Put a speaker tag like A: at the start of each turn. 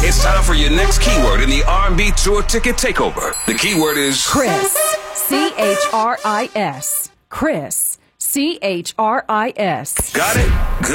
A: It's time for your next keyword in the R&B Tour Ticket Takeover. The keyword is
B: Chris. C-H-R-I-S. Chris. C-H-R-I-S.
A: Got it? Good.